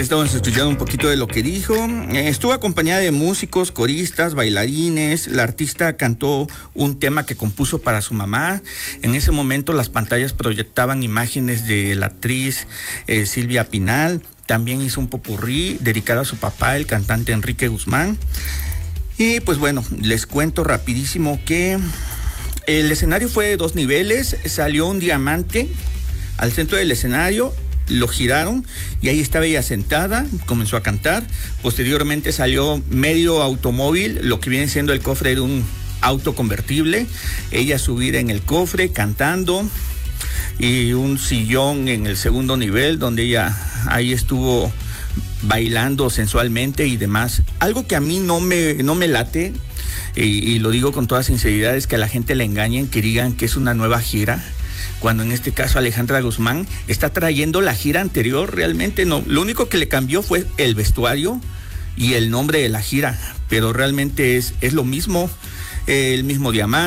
Estamos escuchando un poquito de lo que dijo. Estuvo acompañada de músicos, coristas, bailarines. La artista cantó un tema que compuso para su mamá. En ese momento las pantallas proyectaban imágenes de la actriz Silvia Pinal. También hizo un popurrí dedicado a su papá, el cantante Enrique Guzmán. Y pues bueno, les cuento rapidísimo que el escenario fue de 2 niveles. Salió un diamante al centro del escenario, lo giraron y ahí estaba ella sentada, comenzó a cantar. Posteriormente salió medio automóvil, lo que viene siendo el cofre de un auto convertible, ella subida en el cofre cantando, y un sillón en el segundo nivel donde ella ahí estuvo bailando sensualmente y demás. Algo que a mí no me late, y lo digo con toda sinceridad, es que a la gente le engañen, que digan que es una nueva gira, cuando en este caso Alejandra Guzmán está trayendo la gira anterior. Realmente no, lo único que le cambió fue el vestuario y el nombre de la gira, pero realmente es lo mismo, el mismo diamante.